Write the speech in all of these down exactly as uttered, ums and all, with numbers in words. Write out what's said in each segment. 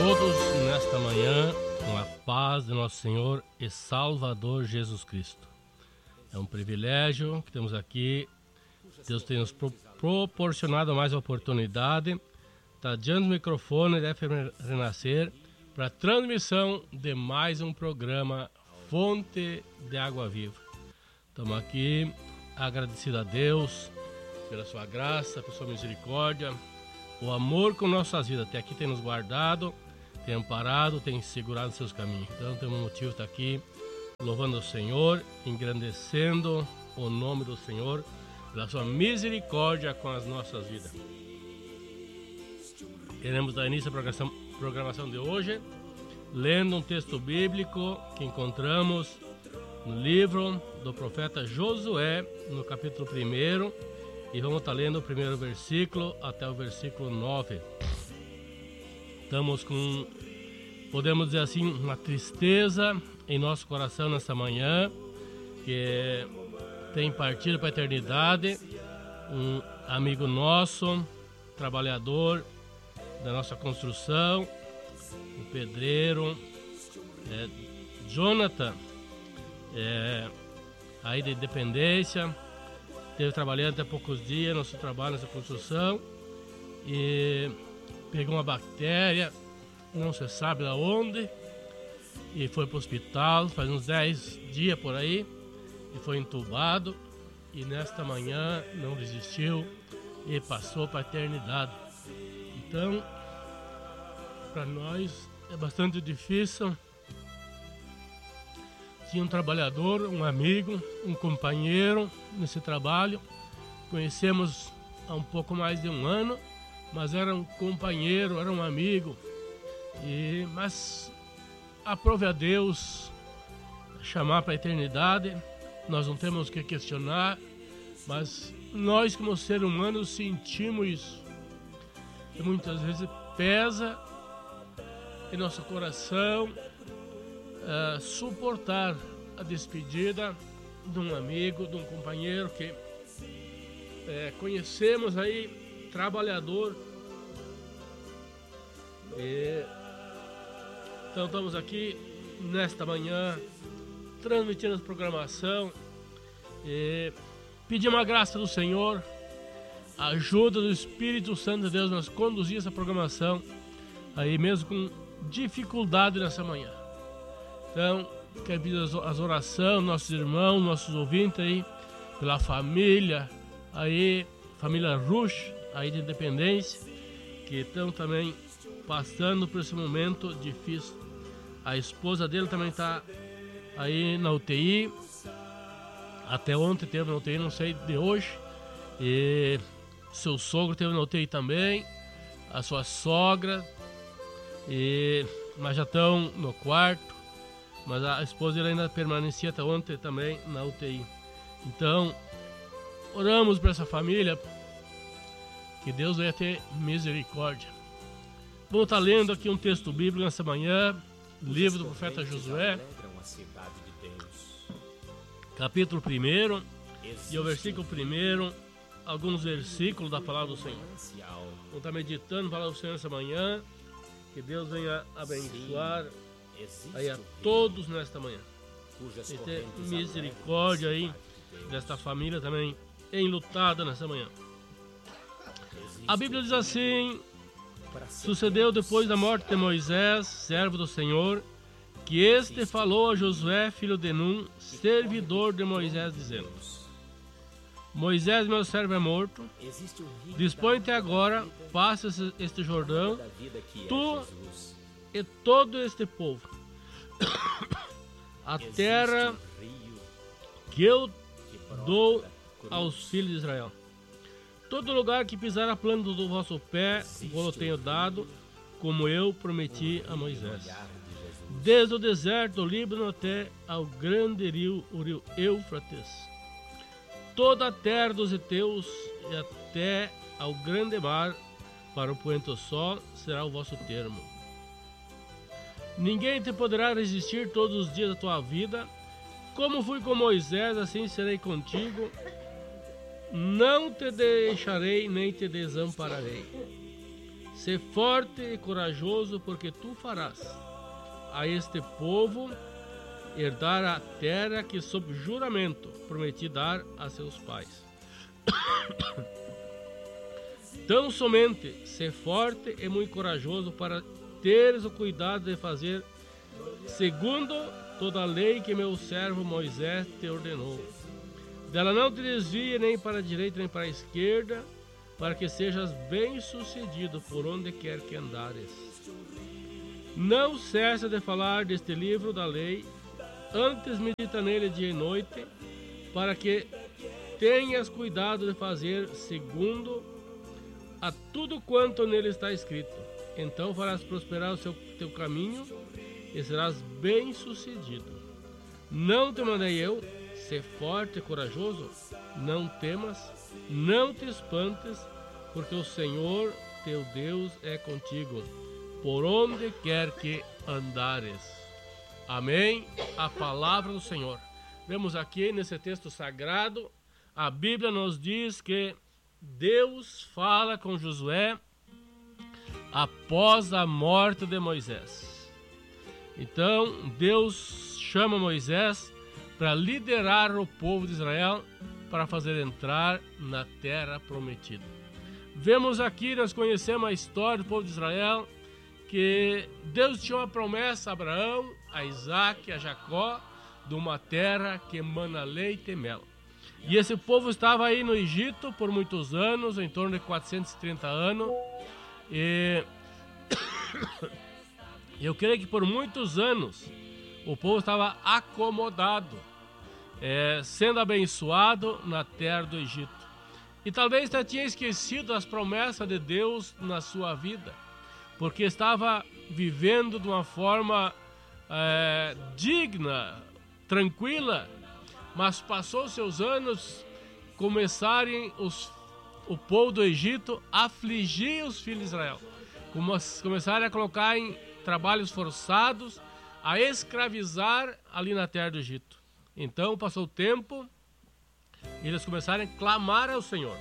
todos nesta manhã com a paz de nosso Senhor e Salvador Jesus Cristo. É um privilégio que temos aqui. Deus tem nos pro- proporcionado mais oportunidade. Está diante do microfone da F M Renascer para a transmissão de mais um programa Fonte de Água Viva. Estamos aqui agradecidos a Deus pela sua graça, pela sua misericórdia, o amor com nossas vidas. Até aqui tem nos guardado, tem amparado, tem segurado seus caminhos. Então temos um motivo de estar aqui louvando o Senhor, engrandecendo o nome do Senhor pela sua misericórdia com as nossas vidas. Queremos dar início à programação, programação de hoje, lendo um texto bíblico que encontramos no livro do profeta Josué, no capítulo primeiro, e vamos estar lendo o primeiro versículo até o versículo nove. Estamos com, podemos dizer assim, uma tristeza em nosso coração nessa manhã, que tem partido para a eternidade, um amigo nosso, trabalhador da nossa construção, o pedreiro, é, Jonathan, é, aí de Independência, esteve trabalhando até poucos dias, nosso trabalho nessa construção, e pegou uma bactéria, não se sabe de onde, e foi para o hospital, faz uns dez dias por aí, e foi entubado, e nesta manhã não resistiu e passou para a eternidade. Então, para nós é bastante difícil. Tinha um trabalhador, um amigo, um companheiro nesse trabalho. Conhecemos há um pouco mais de um ano, mas era um companheiro, era um amigo. E, mas aprove a Deus chamar para a eternidade. Nós não temos que questionar, mas nós como seres humanos sentimos isso. E muitas vezes pesa em nosso coração uh, suportar a despedida de um amigo, de um companheiro que uh, conhecemos aí, trabalhador. E, então estamos aqui nesta manhã transmitindo a programação e pedimos a graça do Senhor, a ajuda do Espírito Santo de Deus nos conduzir essa programação aí mesmo com dificuldade nessa manhã. Então, quero pedir as orações, nossos irmãos, nossos ouvintes aí, pela família aí, família Rush aí de Independência, que estão também passando por esse momento difícil. A esposa dele também está aí na U T I, até ontem teve na U T I, não sei de hoje, e seu sogro teve na U T I também, a sua sogra, e, mas já estão no quarto, mas a esposa dele ainda permanecia até ontem também na U T I. Então, oramos para essa família, que Deus venha ter misericórdia. Vamos estar lendo aqui um texto bíblico nessa manhã, livro do profeta Josué, capítulo primeiro, e o versículo primeiro, alguns versículos da palavra do Senhor. Vamos estar meditando a palavra do Senhor essa manhã, que Deus venha abençoar aí a todos nesta manhã. E ter misericórdia aí desta família também enlutada nessa manhã. A Bíblia diz assim: sucedeu depois da morte de Moisés, servo do Senhor, que este falou a Josué, filho de Nun, servidor de Moisés, dizendo: Moisés, meu servo, é morto. Dispõe-te agora, passa este Jordão, tu e todo este povo, a terra que eu dou aos filhos de Israel. Todo lugar que pisar a planta do vosso pé, vou tenho dado, como eu prometi a Moisés. Desde o deserto do Líbano até ao grande rio, o rio Eufrates. Toda a terra dos heteus e até ao grande mar, para o poente só, será o vosso termo. Ninguém te poderá resistir todos os dias da tua vida. Como fui com Moisés, assim serei contigo. Não te deixarei, nem te desampararei. Sê forte e corajoso, porque tu farás a este povo herdar a terra que sob juramento prometi dar a seus pais. Tão somente sê forte e muito corajoso para teres o cuidado de fazer segundo toda a lei que meu servo Moisés te ordenou. Dela não te desvie nem para a direita nem para a esquerda, para que sejas bem sucedido por onde quer que andares. Não cesse de falar deste livro da lei, antes medita nele dia e noite, para que tenhas cuidado de fazer segundo a tudo quanto nele está escrito. Então farás prosperar o seu, teu caminho e serás bem sucedido. Não te mandei eu? Sê forte e corajoso, não temas, não te espantes, porque o Senhor teu Deus é contigo, por onde quer que andares. Amém? A palavra do Senhor. Vemos aqui nesse texto sagrado, a Bíblia nos diz que Deus fala com Josué após a morte de Moisés. Então, Deus chama Moisés para liderar o povo de Israel para fazer entrar na terra prometida. Vemos aqui, nós conhecemos a história do povo de Israel, que Deus tinha uma promessa a Abraão, a Isaac, a Jacó, de uma terra que emana leite e mel. E esse povo estava aí no Egito por muitos anos, em torno de quatrocentos e trinta anos, e eu creio que por muitos anos o povo estava acomodado, é, sendo abençoado na terra do Egito. E talvez até tinha esquecido as promessas de Deus na sua vida, porque estava vivendo de uma forma é, digna, tranquila, mas passou seus anos, começarem os, o povo do Egito a afligir os filhos de Israel, começaram a colocar em trabalhos forçados, a escravizar ali na terra do Egito. Então passou o tempo e eles começaram a clamar ao Senhor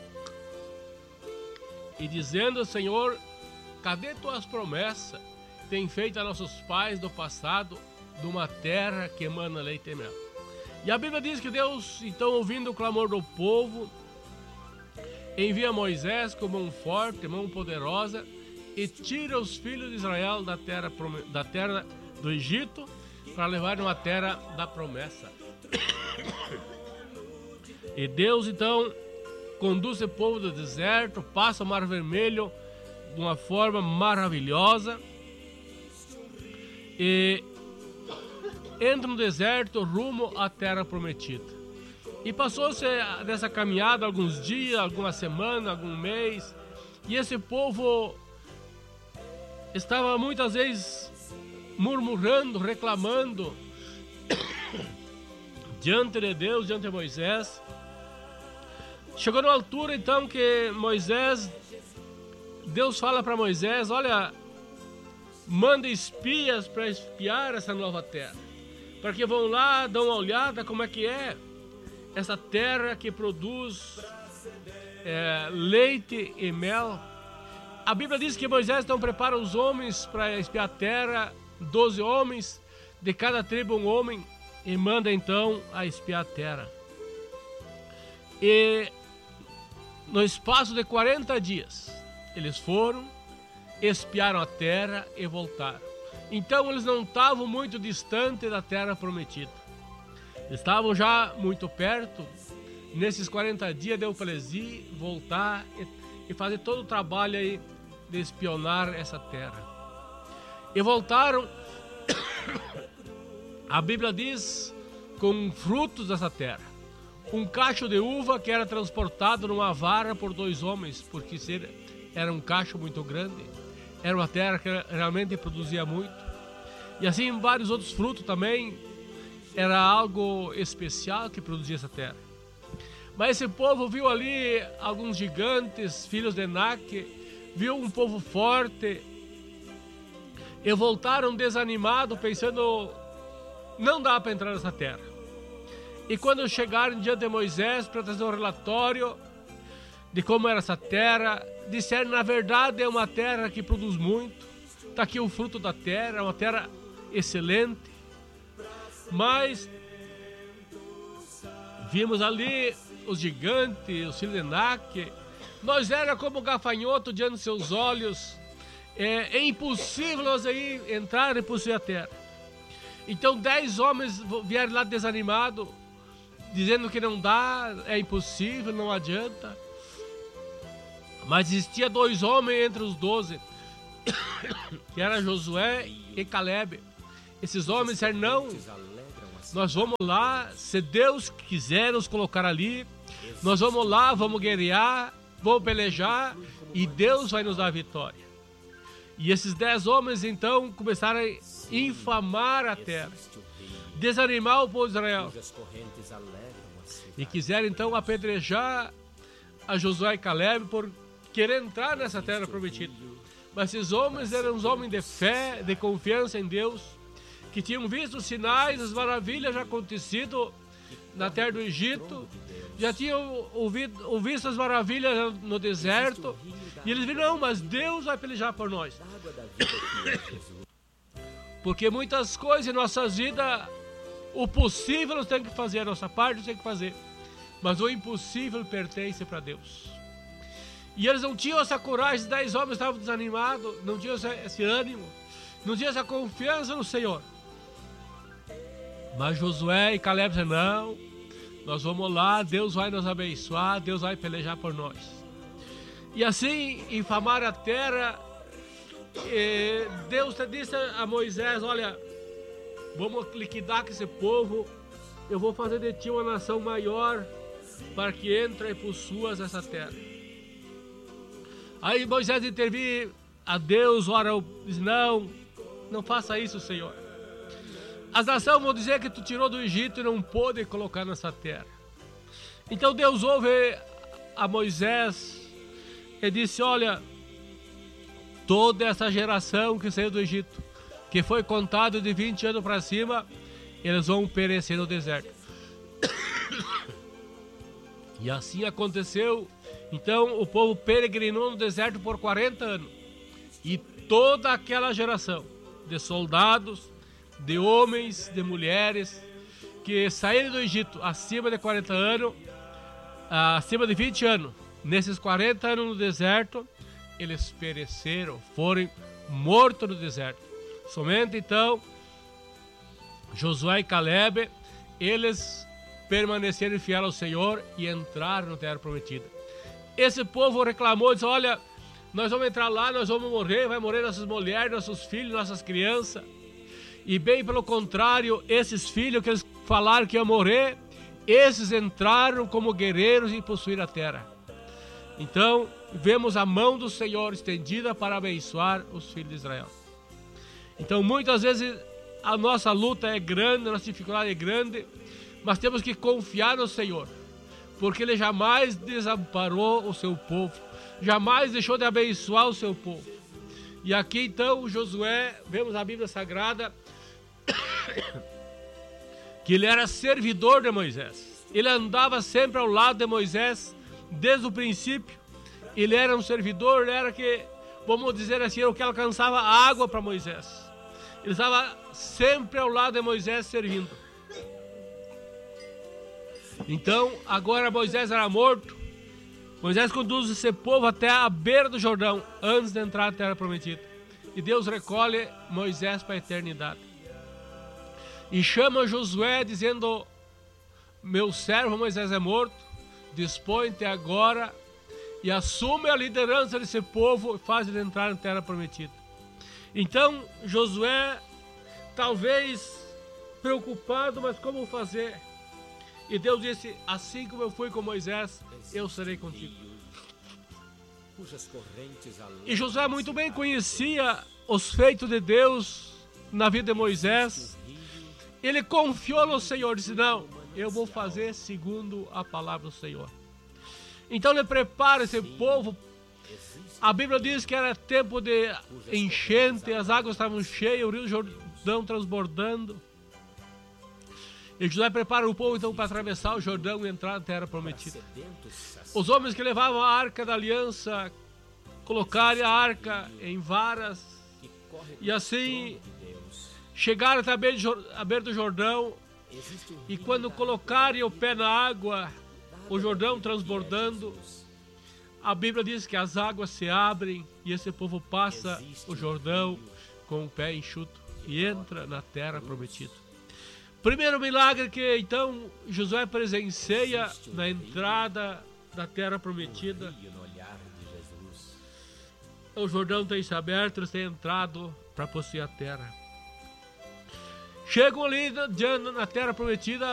e dizendo: Senhor, cadê tuas promessas que tem feito a nossos pais do passado, de uma terra que emana leite e mel? E a Bíblia diz que Deus, então, ouvindo o clamor do povo, envia Moisés com mão forte, mão poderosa, e tira os filhos de Israel da terra, da terra do Egito para levar uma terra da promessa. E Deus então conduz o povo do deserto, passa o Mar Vermelho de uma forma maravilhosa e entra no deserto rumo à terra prometida. E passou-se dessa caminhada alguns dias, algumas semanas, algum mês, e esse povo estava muitas vezes murmurando, reclamando diante de Deus, diante de Moisés. Chegou numa altura então que Moisés, Deus fala para Moisés: olha, manda espias para espiar essa nova terra, para que vão lá, dão uma olhada como é que é essa terra que produz é, leite e mel. A Bíblia diz que Moisés então prepara os homens para espiar a terra, doze homens, de cada tribo um homem, e manda então a espiar a terra. E no espaço de quarenta dias, eles foram, espiaram a terra e voltaram. Então eles não estavam muito distantes da terra prometida. Estavam já muito perto. Nesses quarenta dias deu para eles ir, voltar e, e fazer todo o trabalho aí de espionar essa terra. E voltaram, a Bíblia diz, com frutos dessa terra. Um cacho de uva que era transportado numa vara por dois homens, porque era um cacho muito grande. Era uma terra que realmente produzia muito. E assim vários outros frutos também. Era algo especial que produzia essa terra. Mas esse povo viu ali alguns gigantes, filhos de Enaque, viu um povo forte, e voltaram desanimados, pensando: não dá para entrar nessa terra. E quando chegaram diante de Moisés para trazer um relatório, de como era essa terra. Disseram, na verdade, é uma terra que produz muito. Está aqui o fruto da terra, é uma terra excelente. Mas vimos ali os gigantes, os Silenac. Nós era como gafanhoto diante dos seus olhos. É, é impossível nós aí entrar e possuir a terra. Então dez homens vieram lá desanimados, dizendo que não dá, é impossível, não adianta. Mas existia dois homens entre os doze, que era Josué e Caleb. Esses homens disseram, não, nós vamos lá, se Deus quiser nos colocar ali, nós vamos lá, vamos guerrear, vamos pelejar, e Deus vai nos dar a vitória. E esses dez homens então começaram a infamar a terra, desanimar o povo de Israel, e quiseram então apedrejar a Josué e Caleb por querer entrar nessa terra prometida. Mas esses homens eram os homens de fé, de confiança em Deus, que tinham visto os sinais, as maravilhas já acontecido na terra do Egito, já tinham ouvido, ouvido as maravilhas no deserto, e eles viram, não, mas Deus vai pelejar por nós. Porque muitas coisas em nossas vidas, o possível nós temos que fazer, a nossa parte nós temos que fazer, mas o impossível pertence para Deus. E eles não tinham essa coragem, os dez homens estavam desanimados, não tinham esse ânimo, não tinham essa confiança no Senhor. Mas Josué e Caleb disseram, não, nós vamos lá, Deus vai nos abençoar, Deus vai pelejar por nós. E assim, infamaram a terra. E Deus disse a Moisés, olha, vamos liquidar com esse povo, eu vou fazer de ti uma nação maior, para que entre e possuas essa terra. Aí Moisés interviu a Deus, ora, diz, não, não faça isso, Senhor. As nações vão dizer que tu tirou do Egito e não pôde colocar nessa terra. Então Deus ouve a Moisés e disse, olha, toda essa geração que saiu do Egito, que foi contado de vinte anos para cima, eles vão perecer no deserto. E assim aconteceu. Então o povo peregrinou no deserto por quarenta anos. E toda aquela geração de soldados, de homens, de mulheres, que saíram do Egito acima de quarenta anos, acima de vinte anos, nesses quarenta anos no deserto, eles pereceram, foram mortos no deserto. Somente então, Josué e Caleb, eles permaneceram fiéis ao Senhor e entraram na terra prometida. Esse povo reclamou, disse, olha, nós vamos entrar lá, nós vamos morrer, vai morrer nossas mulheres, nossos filhos, nossas crianças. E bem pelo contrário, esses filhos que eles falaram que iam morrer, esses entraram como guerreiros e possuíram a terra. Então, vemos a mão do Senhor estendida para abençoar os filhos de Israel. Então, muitas vezes, a nossa luta é grande, a nossa dificuldade é grande, mas temos que confiar no Senhor, porque Ele jamais desamparou o seu povo, jamais deixou de abençoar o seu povo. E aqui, então, Josué, vemos na Bíblia Sagrada, que ele era servidor de Moisés. Ele andava sempre ao lado de Moisés, desde o princípio. Ele era um servidor, ele era que, vamos dizer assim, era o que alcançava água para Moisés. Ele estava sempre ao lado de Moisés servindo. Então, agora Moisés era morto. Moisés conduz esse povo até a beira do Jordão, antes de entrar na terra prometida. E Deus recolhe Moisés para a eternidade. E chama Josué dizendo, meu servo Moisés é morto, dispõe-te agora e assume a liderança desse povo e faz ele entrar na terra prometida. Então Josué, talvez preocupado, mas como fazer? E Deus disse, assim como eu fui com Moisés, eu serei contigo. E Josué muito bem conhecia os feitos de Deus na vida de Moisés. Ele confiou no Senhor, disse, não, eu vou fazer segundo a palavra do Senhor. Então ele prepara esse povo. A Bíblia diz que era tempo de enchente, as águas estavam cheias, o rio Jordão transbordando. E Josué prepara o povo então para atravessar o Jordão e entrar na terra prometida. Os homens que levavam a arca da aliança colocaram a arca em varas e assim chegaram até a beira do Jordão. E quando colocarem o pé na água, o Jordão transbordando, a Bíblia diz que as águas se abrem e esse povo passa o Jordão com o pé enxuto e entra na terra prometida. Primeiro milagre que então Josué presencia na entrada da terra prometida. O Jordão tem se aberto, eles têm entrado para possuir a terra. Chegam ali na terra prometida,